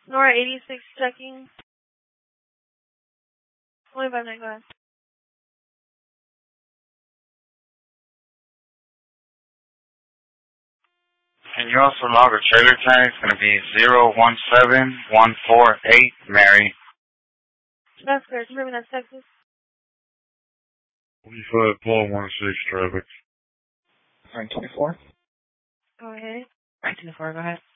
Nora 86 checking. 25-9, go ahead. Can you also log a trailer tag? It's going to be 017148, Mary. That's clear. Confirming that's Texas. 45 Paul 16 traffic. Frank 24. Go ahead. Frank 24, go ahead.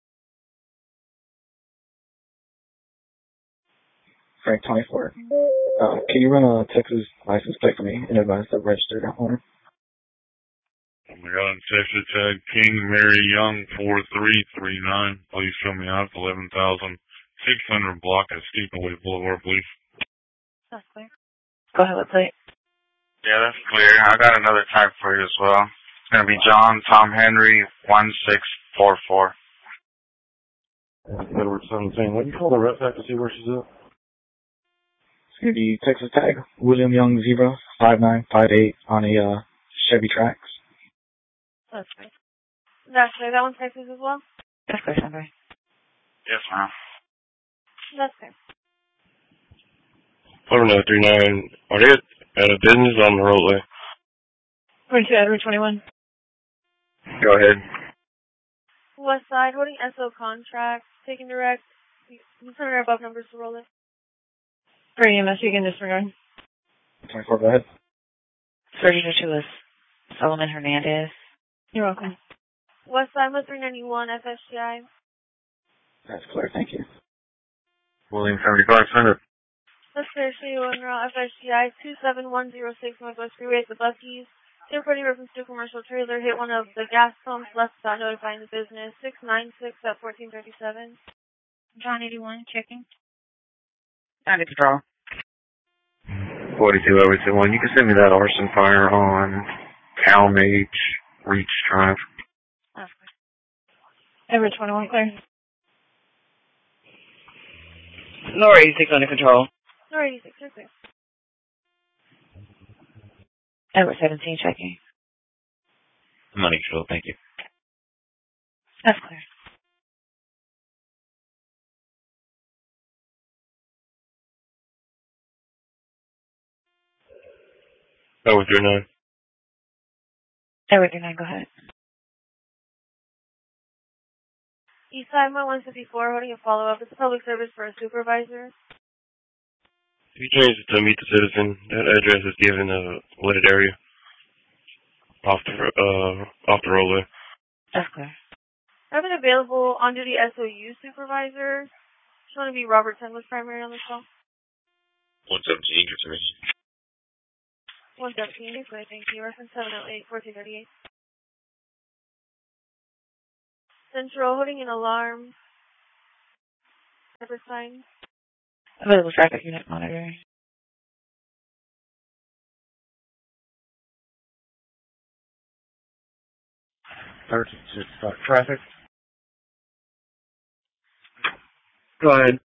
Frank 24. Can you run a Texas license plate for me in advance of registered owner? Oh my God, Texas tag King Mary Young 4339. Please show me out 11,600 block at Steepaway Boulevard, please. That's clear. Go ahead, what plate? Yeah, that's clear. I got another tag for you as well. It's going to be John Tom Henry 1644. Edward 17. What do you call the rep back to see where she's at? It's going to be Texas tag William Young Zebra 5958 on a Chevy Trax. That's clear. That's clear. That one's Texas as well? That's clear, Sunday. Yes, ma'am. That's clear. 4939. Are they at a business on the roadway? 42 Edward 21. Go ahead. West side, holding SO contracts, taking direct. You turn our above numbers to roll it. For EMS, you can disregard. 24, go ahead. 32 is Solomon Hernandez. You're welcome. West side, 391 FSGI. That's clear, thank you. William 7500. That's clear. Show you on raw FSGI 27106 Northwest Freeway at the Bucky's. Reporting reference to a commercial trailer hit one of the gas pumps left without notifying the business. 696 at 1437. John 81, checking. Under control. 42 over 1. You can send me that arson fire on Calm H Reach Drive. That's clear. Edward 21, clear. Nora 86 under control. Nora 86, you're clear. Edward 17, checking. I'm under control, thank you. That's clear. Edward 39. Edward 39, go ahead. Eastside 154, holding a follow-up. It's a public service for a supervisor. You changed it to meet the citizen. That address is given a wooded area off the roadway. That's clear. I have an available on-duty SOU supervisor. Just want to be Robert Tendler's primary on this call. 117, give to me. 117, okay, thank you. Reference 708-1438. Central, holding an alarm. Pepper sign. Available traffic unit monitoring. Traffic. Go ahead.